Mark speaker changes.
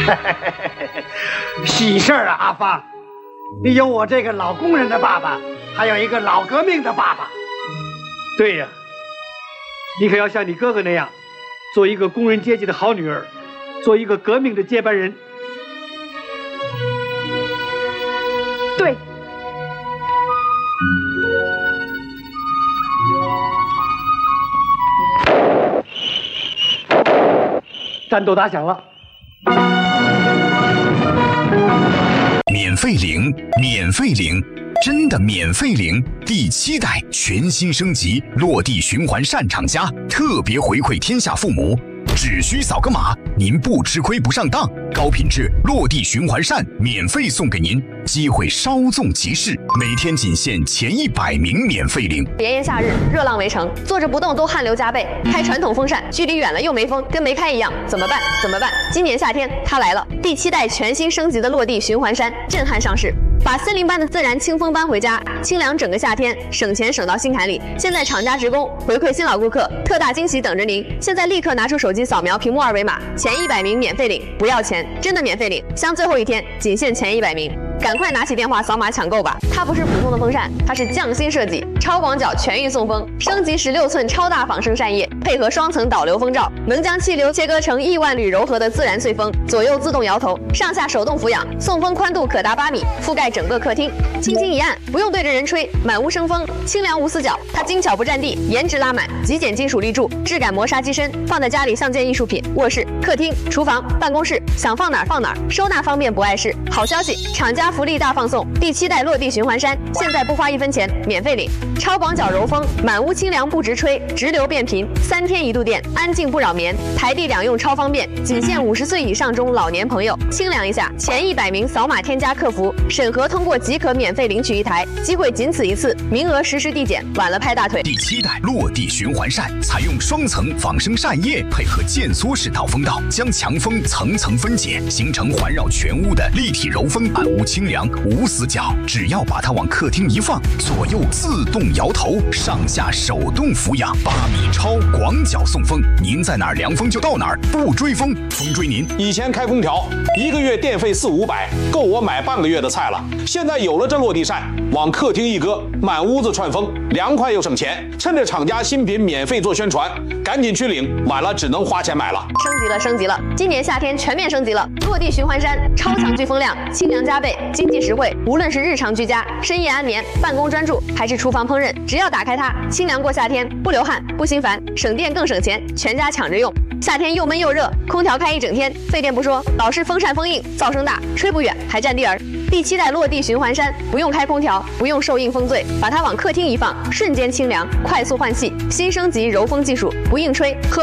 Speaker 1: 喜事儿啊，阿芳，你有我这个老工人的爸爸，还有一个老革命的爸爸。
Speaker 2: 对呀，你可要像你哥哥那样，做一个工人阶级的好女儿，做一个革命的接班人。
Speaker 3: 对。
Speaker 2: 战斗打响了。
Speaker 4: 免费领，免费领，真的免费领！第7代全新升级，落地循环扇厂家特别回馈天下父母，只需扫个码，您不吃亏不上当，高品质落地循环扇免费送给您，机会稍纵即逝，每天仅限前100名免费领。
Speaker 5: 炎炎夏日，热浪围城，坐着不动都汗流浃背，开传统风扇，距离远了又没风，跟没开一样，怎么办？怎么办？今年夏天它来了，第7代全新升级的落地循环扇震撼上市。把森林般的自然清风搬回家，清凉整个夏天，省钱省到心坎里。现在厂家职工回馈新老顾客，特大惊喜等着您！现在立刻拿出手机扫描屏幕2维码，前100名免费领，不要钱，真的免费领，像最后一天，仅限前100名。赶快拿起电话扫码抢购吧！它不是普通的风扇，它是匠心设计，超广角全域送风，升级16寸超大仿生扇叶，配合双层导流风罩，能将气流切割成亿万缕柔和的自然碎风，左右自动摇头，上下手动俯仰，送风宽度可达8米，覆盖整个客厅，轻轻一按，不用对着人吹，满屋生风，清凉无死角。它精巧不占地，颜值拉满，极简金属立柱，质感磨砂机身，放在家里像件艺术品。卧室、客厅、厨房、办公室，想放哪儿放哪儿，收纳方便不碍事。好消息，厂家福利大放送，第7代落地循环扇，现在不花1分钱，免费领。超广角柔风，满屋清凉不直吹，直流变频，3天1度电，安静不扰眠，台地两用超方便，仅限50岁以上中老年朋友清凉一下。前100名扫码添加客服，审核通过即可免费领取1台，机会仅此一次，名额实时递减，晚了拍大腿。
Speaker 4: 第7代落地循环扇采用双层仿生扇叶，配合渐缩式导风道，将强风层层分解，形成环绕全屋的立体柔风，安屋清凉无死角。只要把它往客厅一放，左右自动摇头，上下手动俯仰，8米超广角送风，您在哪儿凉风就到哪儿，不追风，风追您。
Speaker 6: 以前开空调1个月电费400-500，够我买半个月的菜了。现在有了这落地扇，往客厅一搁，满屋子串风，凉快又省钱。趁着厂家新品免费做宣传，赶紧去领，晚了只能花钱买了。
Speaker 5: 升级了，升级了！今年夏天全面升级了，落地循环扇，超强聚风量，清凉加倍，经济实惠。无论是日常居家、深夜安眠、办公专注，还是厨房烹饪，只要打开它，清凉过夏天，不流汗，不心烦，省电更省钱，全家抢着用。夏天又闷又热，空调开一整天，费电不说，老是风扇风硬，噪声大，吹不远还占地儿。第7代落地循环扇，不用开空调，不用受硬风醉，把它往客厅一放，瞬间清凉，快速换气，新升级柔风技术，不硬吹，